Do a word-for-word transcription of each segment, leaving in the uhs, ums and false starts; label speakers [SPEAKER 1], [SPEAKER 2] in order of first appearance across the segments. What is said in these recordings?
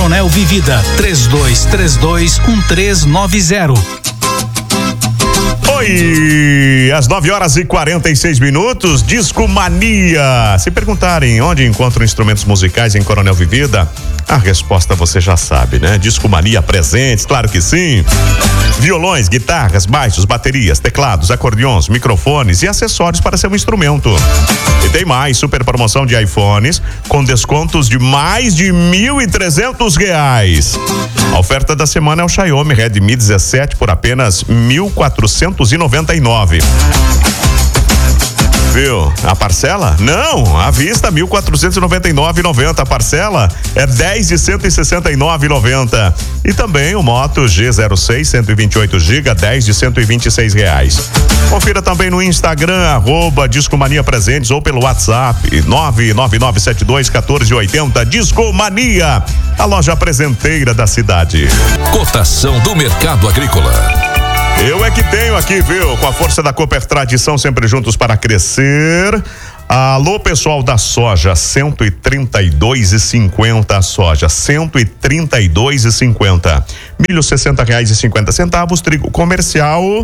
[SPEAKER 1] Coronel Vivida, três dois três dois, um três nove zero.
[SPEAKER 2] Oi, às nove horas e quarenta e seis minutos, Disco Mania. Se perguntarem onde encontram instrumentos musicais em Coronel Vivida, a resposta você já sabe, né? Disco Mania presentes, claro que sim. Violões, guitarras, baixos, baterias, teclados, acordeons, microfones e acessórios para seu instrumento. E tem mais, super promoção de iPhones com descontos de mais de mil e trezentos reais. A oferta da semana é o Xiaomi Redmi dezessete por apenas mil quatrocentos e noventa e nove. Viu? A parcela? Não, à vista mil quatrocentos e noventa e nove reais e noventa centavos. A parcela é dez de cento e sessenta e nove reais e noventa centavos. E também o Moto G zero seis, cento e vinte e oito gigas, dez de cento e vinte e seis reais. Confira também no Instagram, arroba Disco Mania Presentes, ou pelo WhatsApp nove nove nove sete dois um quatro oito zero. Disco Mania, a loja presenteira da cidade.
[SPEAKER 3] Cotação do mercado agrícola.
[SPEAKER 2] Eu é que tenho aqui, viu? Com a força da Cooper Tradição, sempre juntos para crescer. Alô, pessoal da soja, cento e trinta e dois reais e cinquenta a soja, cento e trinta e dois reais e cinquenta. Milho, sessenta reais e cinquenta centavos. Trigo comercial,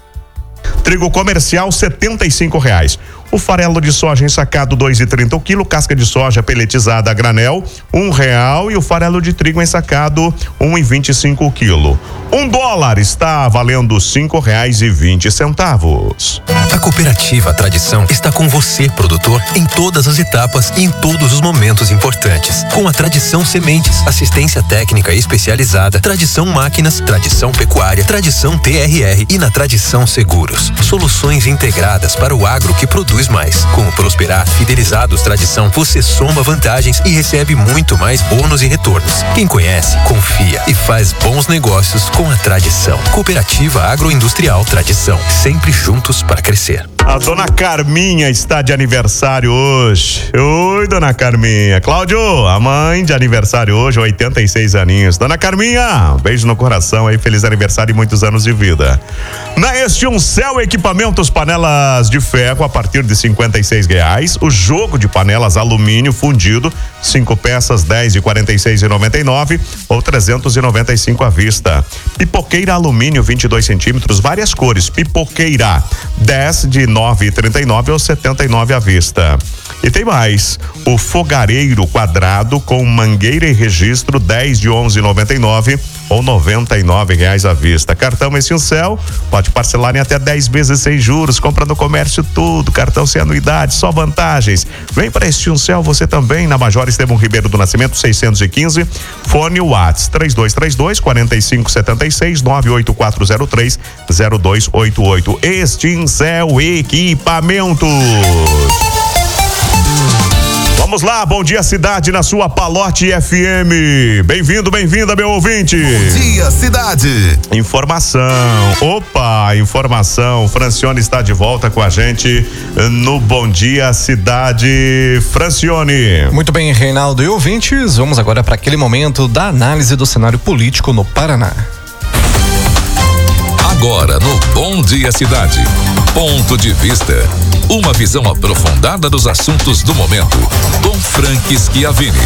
[SPEAKER 2] trigo comercial, setenta e cinco reais. O farelo de soja ensacado, dois e trinta o quilo. Casca de soja peletizada a granel, um real. E o farelo de trigo ensacado, um e vinte e cinco o quilo. Um dólar está valendo cinco reais e vinte centavos.
[SPEAKER 4] A Cooperativa Tradição está com você, produtor, em todas as etapas e em todos os momentos importantes. Com a Tradição Sementes, assistência técnica especializada, Tradição Máquinas, Tradição Pecuária, Tradição T R R e na Tradição Seguros. Soluções integradas para o agro que produz mais. Com o Prosperar Fidelizados Tradição, você soma vantagens e recebe muito mais bônus e retornos. Quem conhece, confia e faz bons negócios com a Tradição. Cooperativa Agroindustrial Tradição, sempre juntos para crescer.
[SPEAKER 2] A dona Carminha está de aniversário hoje. Oi, dona Carminha. Cláudio, a mãe de aniversário hoje, oitenta e seis aninhos. Dona Carminha, um beijo no coração aí, feliz aniversário e muitos anos de vida. Na Extiuncel Equipamentos, panelas de ferro a partir de cinquenta e seis reais. O jogo de panelas alumínio fundido, cinco peças, dez de quarenta e seis reais e noventa e nove ou trezentos e noventa e cinco à vista. Pipoqueira alumínio, vinte e dois centímetros, várias cores. Pipoqueira, dez de nove e trinta e nove ou setenta e nove à vista. E tem mais, o fogareiro quadrado com mangueira e registro, dez de onze e noventa e nove ou noventa e nove reais à vista. Cartão Extiuncel, pode parcelar em até dez vezes sem juros, compra no comércio tudo, cartão sem anuidade, só vantagens. Vem para Extiuncel você também, na Major Estevão Ribeiro do Nascimento, seiscentos e quinze, fone Whats três dois três dois, quatro cinco sete seis, nove oito quatro zero três, zero dois oito oito. Extiuncel Equipamentos. Vamos lá, bom dia cidade na sua Palote F M. Bem-vindo, bem-vinda, meu ouvinte.
[SPEAKER 5] Bom dia cidade.
[SPEAKER 2] Informação, opa, informação. Francione está de volta com a gente no Bom Dia Cidade. Francione.
[SPEAKER 6] Muito bem, Reinaldo e ouvintes, vamos agora para aquele momento da análise do cenário político no Paraná.
[SPEAKER 3] Agora no Bom Dia Cidade, ponto de vista, uma visão aprofundada dos assuntos do momento, com Frank Schiavini.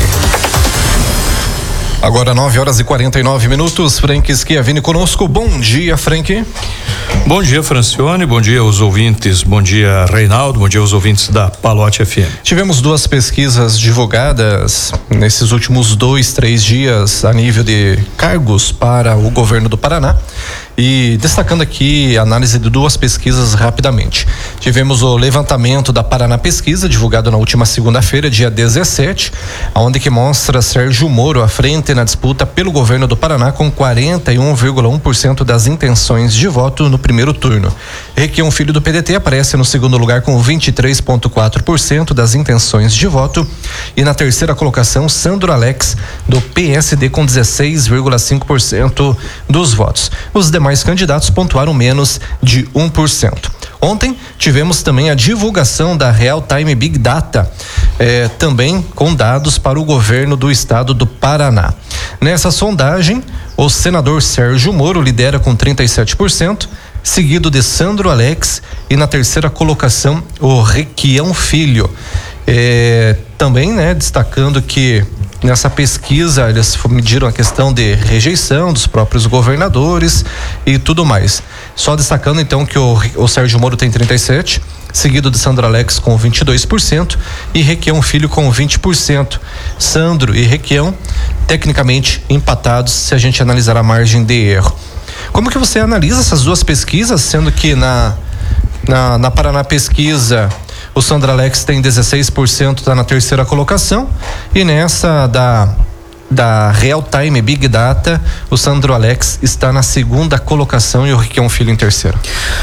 [SPEAKER 6] Agora nove horas e quarenta e nove minutos, Frank Schiavini conosco. Bom dia, Frank.
[SPEAKER 7] Bom dia, Francione, bom dia aos ouvintes, bom dia, Reinaldo, bom dia aos ouvintes da Palote F M.
[SPEAKER 6] Tivemos duas pesquisas divulgadas nesses últimos dois, três dias a nível de cargos para o governo do Paraná. E destacando aqui a análise de duas pesquisas rapidamente. Tivemos o levantamento da Paraná Pesquisa, divulgado na última segunda-feira, dia dezessete, onde que mostra Sérgio Moro à frente na disputa pelo governo do Paraná com quarenta e um vírgula um por cento das intenções de voto no primeiro turno. Requião Filho do P D T aparece no segundo lugar com vinte e três vírgula quatro por cento das intenções de voto. E na terceira colocação, Sandro Alex do P S D com dezesseis vírgula cinco por cento dos votos. Os demais Mais candidatos pontuaram menos de um por cento. Ontem tivemos também a divulgação da Real Time Big Data, eh, também com dados para o governo do estado do Paraná. Nessa sondagem, o senador Sérgio Moro lidera com trinta e sete por cento, seguido de Sandro Alex, e na terceira colocação o Requião Filho. É, também, né, destacando que nessa pesquisa eles mediram a questão de rejeição dos próprios governadores e tudo mais. Só destacando então que o, o Sérgio Moro tem trinta e sete, seguido de Sandro Alex com vinte e dois por cento e Requião Filho com vinte por cento. Sandro e Requião tecnicamente empatados se a gente analisar a margem de erro. Como que você analisa essas duas pesquisas, sendo que na na, na Paraná Pesquisa o Sandro Alex tem dezesseis por cento, está na terceira colocação, e nessa da da Real Time Big Data o Sandro Alex está na segunda colocação e o Requião Filho em terceiro?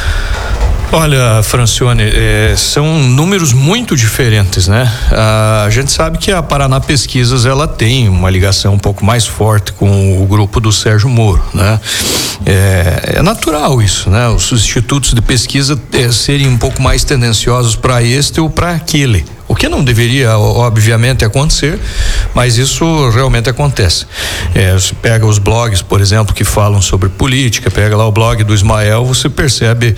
[SPEAKER 7] Olha, Francione, é, são números muito diferentes, né? A gente sabe que a Paraná Pesquisas ela tem uma ligação um pouco mais forte com o grupo do Sérgio Moro, né? É, é natural isso, né? Os institutos de pesquisa é, serem um pouco mais tendenciosos para este ou para aquele. O que não deveria, obviamente, acontecer, mas isso realmente acontece. É, você pega os blogs, por exemplo, que falam sobre política, pega lá o blog do Ismael, você percebe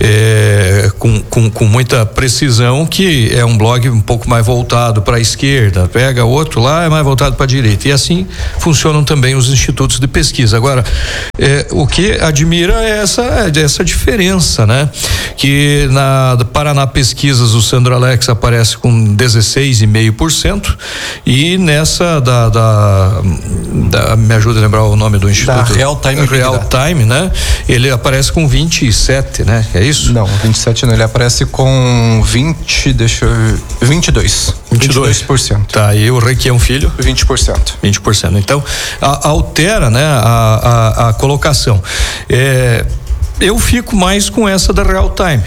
[SPEAKER 7] é, com, com, com muita precisão que é um blog um pouco mais voltado para a esquerda, pega outro lá, é mais voltado para a direita. E assim funcionam também os institutos de pesquisa. Agora, é, o que admira é essa, é essa diferença, né? Que na Paraná Pesquisas o Sandro Alex aparece com dezesseis vírgula cinco por cento e nessa da, da, da me ajuda a lembrar o nome do instituto,
[SPEAKER 6] da Real Time,
[SPEAKER 7] Real Time, né? Ele aparece com vinte e sete, né? É isso?
[SPEAKER 6] Não, vinte e sete não, ele aparece com vinte, deixa eu, vinte e dois. vinte e dois por cento.
[SPEAKER 7] Tá, e o Requião Filho?
[SPEAKER 6] vinte por cento.
[SPEAKER 7] vinte por cento. Então, a, altera, né, a, a, a colocação. É, eu fico mais com essa da Real Time.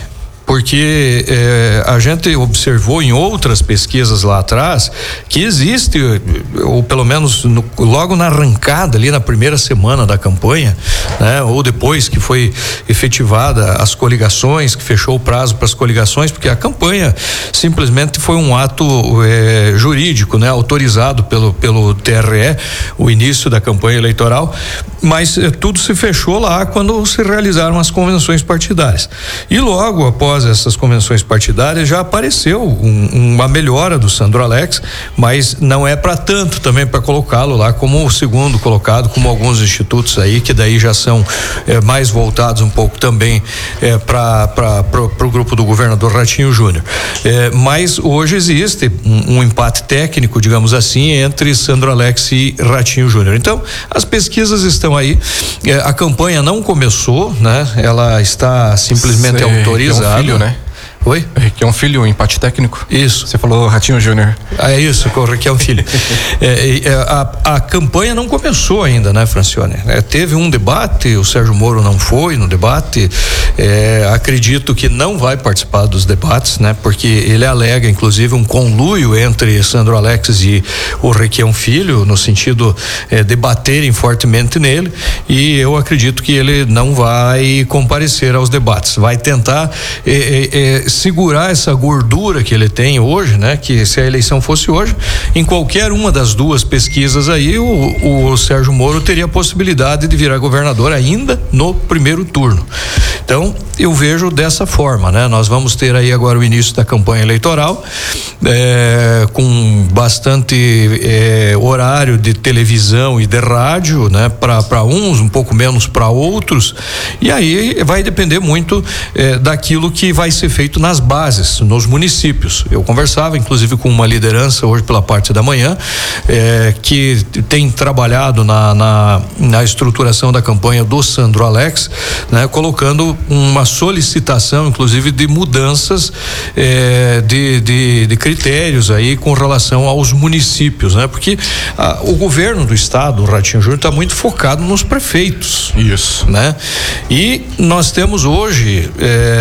[SPEAKER 7] Porque eh, a gente observou em outras pesquisas lá atrás que existe, ou pelo menos no, logo na arrancada, ali na primeira semana da campanha, né, ou depois que foi efetivada as coligações, que fechou o prazo para as coligações, porque a campanha simplesmente foi um ato eh, jurídico, né, autorizado pelo, pelo T R E, o início da campanha eleitoral, mas eh, tudo se fechou lá quando se realizaram as convenções partidárias. E logo após essas convenções partidárias já apareceu um, uma melhora do Sandro Alex, mas não é para tanto também para colocá-lo lá como o segundo colocado, como alguns institutos aí que daí já são é, mais voltados um pouco também é, para o grupo do governador Ratinho Júnior. É, mas hoje existe um, um empate técnico, digamos assim, entre Sandro Alex e Ratinho Júnior. Então as pesquisas estão aí, é, a campanha não começou, né? Ela está simplesmente
[SPEAKER 6] Cê
[SPEAKER 7] autorizada.
[SPEAKER 6] É um filho, né?
[SPEAKER 7] Oi?
[SPEAKER 6] Que é um filho, um empate técnico.
[SPEAKER 7] Isso.
[SPEAKER 6] Você falou Ratinho Júnior.
[SPEAKER 7] Ah, é isso, que é um filho. é, é, a, a campanha não começou ainda, né, Francione? É, teve um debate, o Sérgio Moro não foi no debate. É, acredito que não vai participar dos debates, né? Porque ele alega, inclusive, um conluio entre Sandro Alex e o Requião Filho, no sentido é, debaterem fortemente nele. E eu acredito que ele não vai comparecer aos debates. Vai tentar é, é, é, segurar essa gordura que ele tem hoje, né? Que se a eleição fosse hoje, em qualquer uma das duas pesquisas aí, o, o Sérgio Moro teria a possibilidade de virar governador ainda no primeiro turno. Então, eu vejo dessa forma, né? Nós vamos ter aí agora o início da campanha eleitoral, é, com bastante é, horário de televisão e de rádio, né? Para uns, um pouco menos para outros, e aí vai depender muito é, daquilo que vai ser feito nas bases, nos municípios. Eu conversava, inclusive, com uma liderança hoje pela parte da manhã, é, que tem trabalhado na, na, na estruturação da campanha do Sandro Alex, né? Colocando uma solicitação, inclusive, de mudanças é, de, de, de critérios aí com relação aos municípios, né? Porque a, o governo do estado, o Ratinho Júnior, está muito focado nos prefeitos.
[SPEAKER 6] Isso.
[SPEAKER 7] Né? E nós temos hoje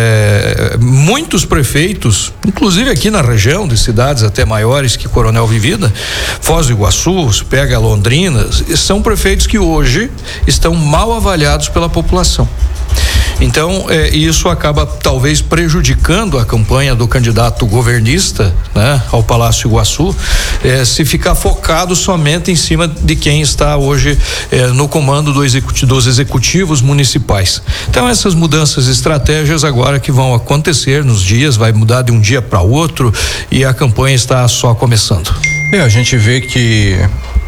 [SPEAKER 7] é, muitos prefeitos, inclusive aqui na região, de cidades até maiores que Coronel Vivida, Foz do Iguaçu, pega Londrina, são prefeitos que hoje estão mal avaliados pela população. Então, é, isso acaba talvez prejudicando a campanha do candidato governista, né, ao Palácio Iguaçu, é, se ficar focado somente em cima de quem está hoje é, no comando do executivo, dos executivos municipais. Então, essas mudanças estratégias agora que vão acontecer nos dias, vai mudar de um dia para outro e a campanha está só começando.
[SPEAKER 6] É, a gente vê que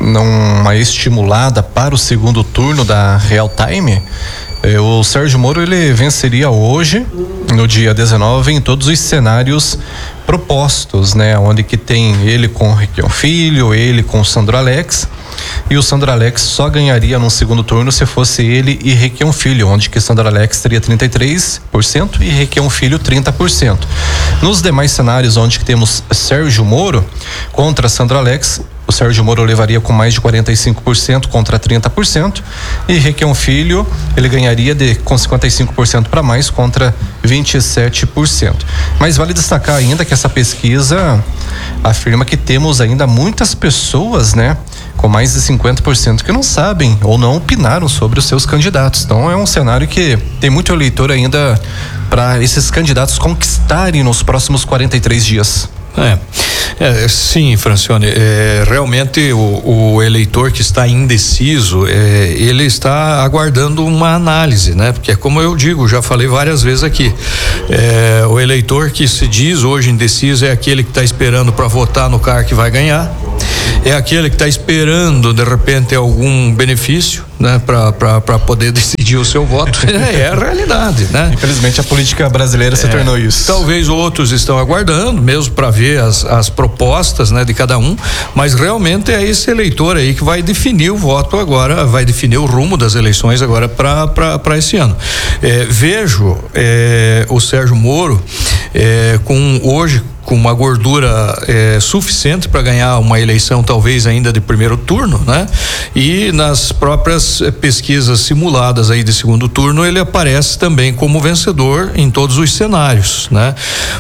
[SPEAKER 6] numa estimulada para o segundo turno da Real Time, eh, o Sérgio Moro ele venceria hoje, no dia dezenove, em todos os cenários propostos, né? Onde que tem ele com o Requião Filho, ele com o Sandro Alex, e o Sandro Alex só ganharia no segundo turno se fosse ele e Requião Filho, onde que Sandro Alex teria trinta e três por cento e Requião Filho trinta por cento. Nos demais cenários onde que temos Sérgio Moro contra Sandro Alex, o Sérgio Moro levaria com mais de quarenta e cinco por cento contra trinta por cento e Requião Filho ele ganharia de com cinquenta e cinco por cento para mais contra vinte e sete por cento. Mas vale destacar ainda que essa pesquisa afirma que temos ainda muitas pessoas, né, com mais de cinquenta por cento que não sabem ou não opinaram sobre os seus candidatos. Então é um cenário que tem muito eleitor ainda para esses candidatos conquistarem nos próximos quarenta e três dias.
[SPEAKER 7] É, é sim, Francione, é, realmente o, o eleitor que está indeciso, é, ele está aguardando uma análise, né? Porque é como eu digo, já falei várias vezes aqui, é, o eleitor que se diz hoje indeciso é aquele que está esperando para votar no cara que vai ganhar, é aquele que está esperando de repente algum benefício, né, para poder decidir o seu voto. É, é a realidade, né?
[SPEAKER 6] Infelizmente a política brasileira se
[SPEAKER 7] é,
[SPEAKER 6] tornou isso.
[SPEAKER 7] Talvez outros estão aguardando mesmo para ver as, as propostas, né, de cada um, mas realmente é esse eleitor aí que vai definir o voto agora, vai definir o rumo das eleições agora para esse ano. É, vejo é, o Sérgio Moro é, com hoje com uma gordura é, suficiente para ganhar uma eleição talvez ainda de primeiro turno, né? E nas próprias pesquisas simuladas aí de segundo turno ele aparece também como vencedor em todos os cenários, né?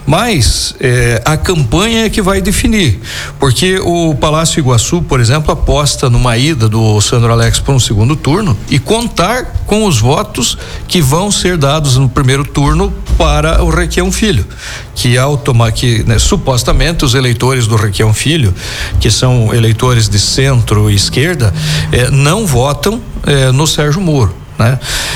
[SPEAKER 7] Mas é, a campanha é que vai definir, porque o Palácio Iguaçu, por exemplo, aposta numa ida do Sandro Alex para um segundo turno e contar com os votos que vão ser dados no primeiro turno para o Requião Filho, que automa, que né, supostamente os eleitores do Requião Filho, que são eleitores de centro e esquerda, eh, não votam eh, no Sérgio Moro, né?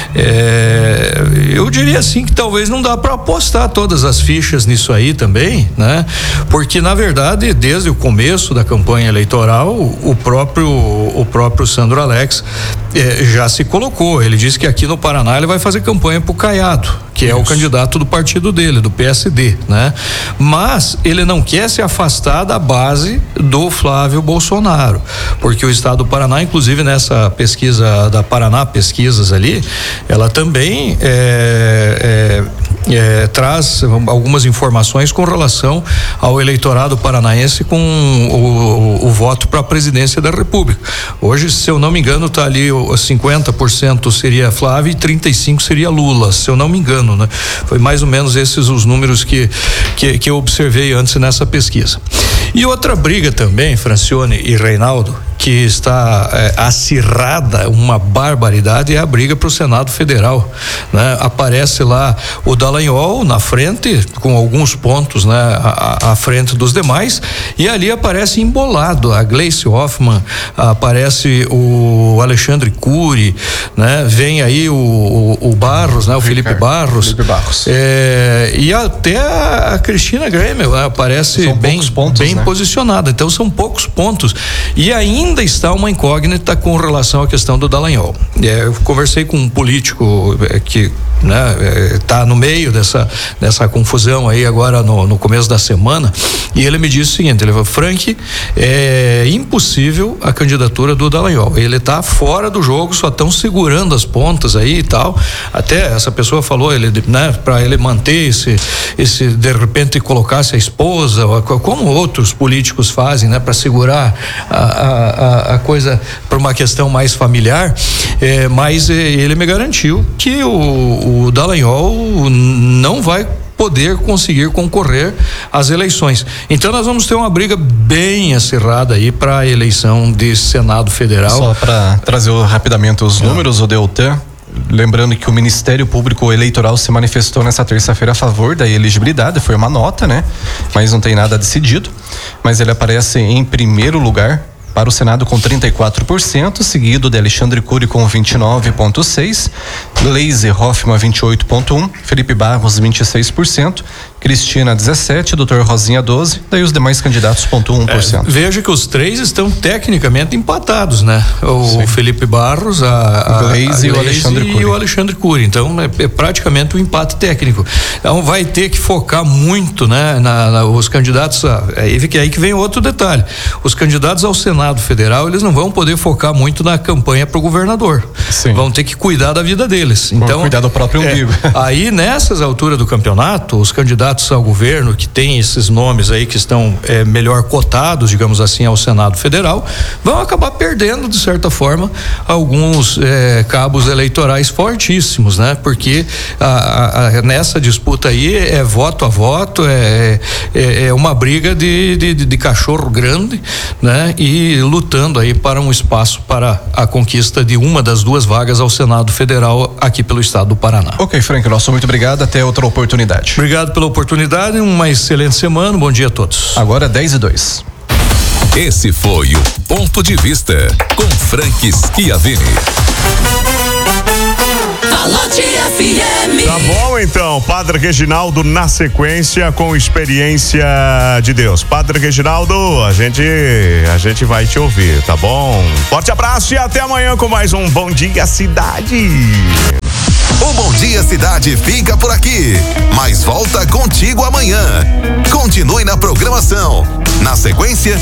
[SPEAKER 7] É, eu diria assim que talvez não dá para apostar todas as fichas nisso aí também, né? Porque na verdade desde o começo da campanha eleitoral o próprio o próprio Sandro Alex é, já se colocou, ele disse que aqui no Paraná ele vai fazer campanha pro Caiado, que é o candidato do partido dele, do P S D, né? Mas ele não quer se afastar da base do Flávio Bolsonaro, porque o estado do Paraná, inclusive nessa pesquisa da Paraná Pesquisas ali, ela também é, é, é, traz algumas informações com relação ao eleitorado paranaense com o, o, o voto para a presidência da República. Hoje, se eu não me engano, tá ali cinquenta por cento seria Flávio e trinta e cinco por cento seria Lula, se eu não me engano, né? Foi mais ou menos esses os números que, que, que eu observei antes nessa pesquisa. E outra briga também, Francione e Reinaldo, que está é, acirrada, uma barbaridade, é a briga para o Senado Federal, né? Aparece lá o Dallagnol na frente, com alguns pontos, né, à, à frente dos demais, e ali aparece embolado a Gleice Hoffmann, aparece o Alexandre Cury, né? Vem aí o, o, o Barros, né? O Felipe Ricardo, Barros, Felipe Barros. É, e até a Cristina Grêmio, né? Aparece são bem, pontos, bem né? posicionada, então são poucos pontos, e ainda Ainda está uma incógnita com relação à questão do Dallagnol. É, eu conversei com um político é, que né, está no meio dessa, dessa confusão aí agora no, no começo da semana, e ele me disse o seguinte, ele falou: Frank, é impossível a candidatura do Dallagnol, ele está fora do jogo, só estão segurando as pontas aí e tal. Até essa pessoa falou, ele, né, para ele manter esse, esse de repente colocasse a esposa, como outros políticos fazem, né, para segurar a, a A, a coisa para uma questão mais familiar, é, mas é, ele me garantiu que o, o Dallagnol não vai poder conseguir concorrer às eleições. Então nós vamos ter uma briga bem acirrada aí para a eleição de Senado Federal.
[SPEAKER 6] Só para trazer rapidamente os números, o Deltan, lembrando que o Ministério Público Eleitoral se manifestou nessa terça-feira a favor da elegibilidade, foi uma nota, né? Mas não tem nada decidido. Mas ele aparece em primeiro lugar para o Senado com trinta e quatro por cento, seguido de Alexandre Cury com vinte e nove vírgula seis por cento, Gleisi Hoffmann vinte e oito vírgula um por cento, Felipe Barros vinte e seis por cento, Cristina dezessete por cento, doutor Rosinha doze por cento, daí os demais candidatos zero vírgula um por cento.
[SPEAKER 7] É, veja que os três estão tecnicamente empatados, né? O Sim. Felipe Barros, a, a
[SPEAKER 6] Gleisi e o Alexandre Cury.
[SPEAKER 7] E o Alexandre Cury. Então é, é praticamente um empate técnico. Então vai ter que focar muito, né? Na, na, os candidatos, aí, aí que vem outro detalhe. Os candidatos ao Senado Federal, eles não vão poder focar muito na campanha para o governador.
[SPEAKER 6] Sim.
[SPEAKER 7] Vão ter que cuidar da vida deles. Então,
[SPEAKER 6] cuidar do próprio umbigo.
[SPEAKER 7] É, aí nessas alturas do campeonato, os candidatos ao governo que tem esses nomes aí que estão é, melhor cotados, digamos assim, ao Senado Federal, vão acabar perdendo de certa forma alguns é, cabos eleitorais fortíssimos, né? Porque a, a, a, nessa disputa aí é voto a voto, é, é, é uma briga de, de, de cachorro grande, né? E lutando aí para um espaço para a conquista de uma das duas vagas ao Senado Federal aqui pelo estado do Paraná.
[SPEAKER 6] Ok, Frank, nosso muito obrigado, até outra oportunidade.
[SPEAKER 7] Obrigado pela oportunidade, uma excelente semana, bom dia a todos.
[SPEAKER 6] Agora dez e dois.
[SPEAKER 3] Esse foi o Ponto de Vista com Frank Schiavini.
[SPEAKER 8] Falote F M.
[SPEAKER 2] Tá bom então, Padre Reginaldo na sequência com experiência de Deus. Padre Reginaldo, a gente a gente vai te ouvir, tá bom? Forte abraço e até amanhã com mais um Bom Dia Cidade.
[SPEAKER 5] O Bom Dia Cidade fica por aqui, mas volta contigo amanhã. Continue na programação. Na sequência,